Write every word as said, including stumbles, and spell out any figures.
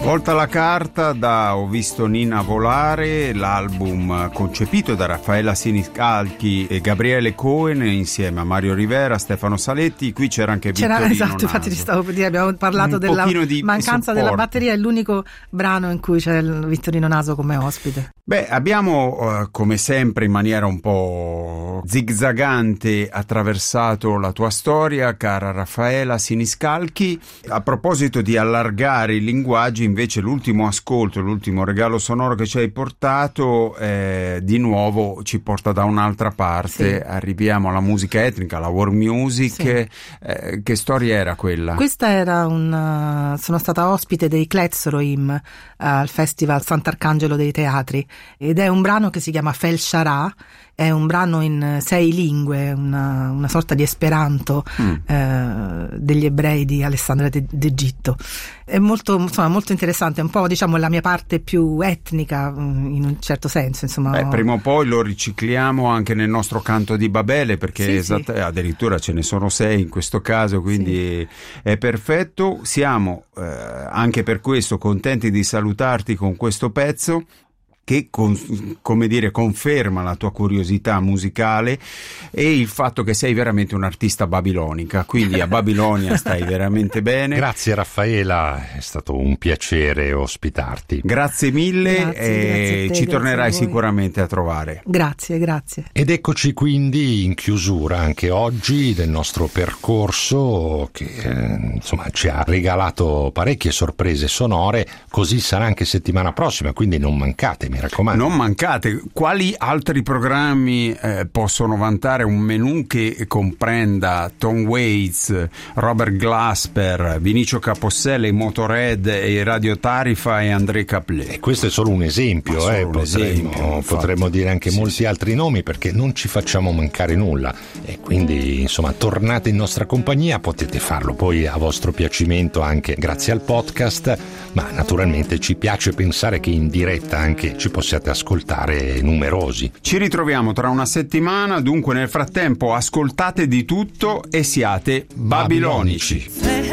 Volta la carta da Ho visto Nina volare, l'album concepito da Raffaella Siniscalchi e Gabriele Cohen insieme a Mario Rivera, Stefano Saletti. Qui c'era anche Vittorino c'era, esatto, Naso. infatti ci stavo per dire, abbiamo parlato Un della di mancanza supporto. della batteria, è l'unico brano in cui c'è il Vittorino Naso come ospite. Beh, abbiamo uh, come sempre in maniera un po' zigzagante attraversato la tua storia, cara Raffaella Siniscalchi. A proposito di allargare i linguaggi, invece l'ultimo ascolto, l'ultimo regalo sonoro che ci hai portato eh, di nuovo ci porta da un'altra parte. Sì. Arriviamo alla musica etnica, alla world music. Sì. Eh, che storia era quella? Questa era un sono stata ospite dei Kletzroim uh, al Festival Sant'Arcangelo dei Teatri, ed è un brano che si chiama Fel Sharà. È un brano in sei lingue, una, una sorta di esperanto mm. eh, degli ebrei di Alessandria d'Egitto. È molto, insomma, molto interessante, è un po', diciamo, la mia parte più etnica in un certo senso, insomma. Beh, prima o poi lo ricicliamo anche nel nostro canto di Babele, perché sì, esatt- sì. addirittura ce ne sono sei in questo caso, quindi sì. È perfetto. Siamo eh, anche per questo contenti di salutarti con questo pezzo che con, come dire conferma la tua curiosità musicale e il fatto che sei veramente un'artista babilonica, quindi a Babilonia stai veramente bene. Grazie Raffaela, è stato un piacere ospitarti. Grazie mille. Grazie, e grazie a te, ci tornerai a sicuramente a trovare. Grazie, grazie. Ed eccoci quindi in chiusura anche oggi del nostro percorso che eh, insomma ci ha regalato parecchie sorprese sonore, così sarà anche settimana prossima, quindi non mancate. Mi raccomando. Non mancate. Quali altri programmi eh, possono vantare un menù che comprenda Tom Waits, Robert Glasper, Vinicio Capossela, i Motorhead, i Radio Tarifa e André Caplet? E questo è solo un esempio, solo eh, un potremmo, esempio, potremmo dire anche sì, molti sì. altri nomi, perché non ci facciamo mancare nulla e quindi insomma tornate in nostra compagnia, potete farlo poi a vostro piacimento anche grazie al podcast, ma naturalmente ci piace pensare che in diretta anche ci possiate ascoltare numerosi. Ci ritroviamo tra una settimana, dunque nel frattempo ascoltate di tutto e siate babilonici.